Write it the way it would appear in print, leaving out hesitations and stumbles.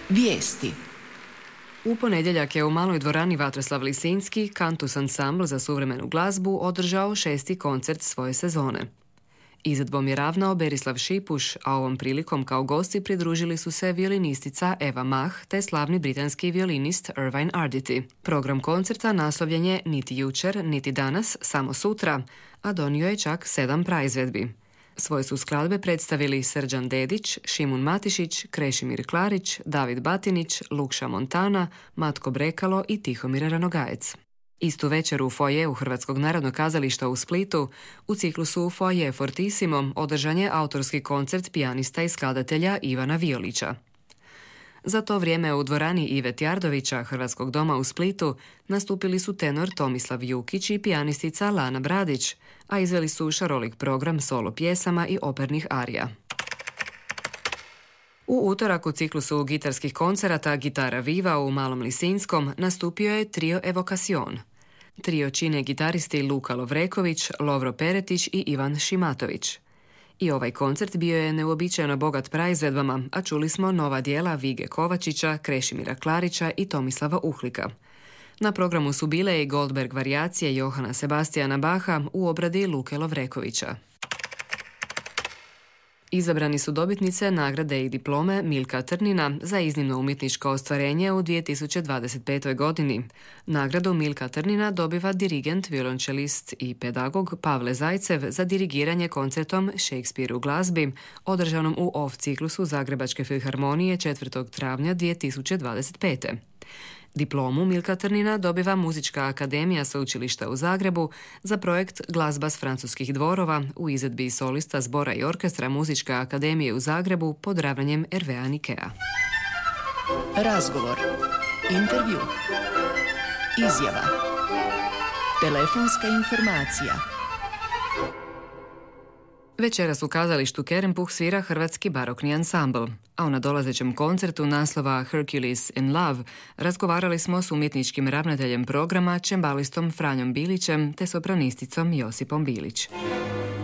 Vijesti. U ponedjeljak je u maloj dvorani Vatroslav Lisinski Cantus Ensemble za suvremenu glazbu održao 6. koncert svoje sezone. Izvedbom je ravnao Berislav Šipuš, a ovom prilikom kao gosti pridružili su se violinistica Eva Mach te slavni britanski violinist Irvine Arditi. Program koncerta naslovljen je Niti jučer, niti danas, samo sutra, a donio je čak 7 praizvedbi. Svoje su skladbe predstavili Srđan Dedić, Šimun Matišić, Krešimir Klarić, David Batinić, Lukša Montana, Matko Brekalo i Tihomir Ranogajec. Istu večer u foajeu Hrvatskog narodnog kazališta u Splitu, u ciklusu Foaje Fortissimo, održan je autorski koncert pijanista i skladatelja Ivana Violića. Za to vrijeme u dvorani Ive Tjardovića Hrvatskog doma u Splitu nastupili su tenor Tomislav Jukić i pijanistica Lana Bradić, a izveli su šarolik program solo pjesama i opernih arija. U utorak u ciklusu gitarskih koncerata Gitara Viva u Malom Lisinskom nastupio je trio Evokacion. Trio čine gitaristi Luka Lovreković, Lovro Peretić i Ivan Šimatović. I ovaj koncert bio je neuobičajeno bogat praizvedbama, a čuli smo nova djela Vige Kovačića, Krešimira Klarića i Tomislava Uhlika. Na programu su bile i Goldberg varijacije Johana Sebastijana Baha u obradi Luke Lovrekovića. Izabrani su dobitnice nagrade i diplome Milka Trnina za iznimno umjetničko ostvarenje u 2025. godini. Nagradu Milka Trnina dobiva dirigent, violončelist i pedagog Pavle Zajcev za dirigiranje koncertom Shakespeare u glazbi, održanom u OFF ciklusu Zagrebačke filharmonije 4. travnja 2025. Diplomu Milka Trnina dobiva Muzička akademija Sveučilišta u Zagrebu za projekt Glazba s francuskih dvorova u izvedbi solista zbora i orkestra Muzičke akademije u Zagrebu pod ravnanjem Hervéa Nikea. Razgovor. Intervju. Izjava. Telefonska informacija. Večeras u kazalištu Kerempuh svira hrvatski barokni ansambl, a u nadolazećem koncertu naslova Hercules in Love razgovarali smo s umjetničkim ravnateljem programa, čembalistom Franjom Bilićem te sopranisticom Josipom Bilić.